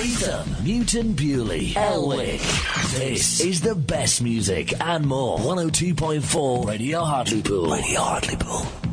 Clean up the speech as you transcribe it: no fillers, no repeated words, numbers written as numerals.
Freetham, Newton Bewley, Elwick. This is the best music and more. 102.4 Radio Hartlepool. Radio Hartlepool.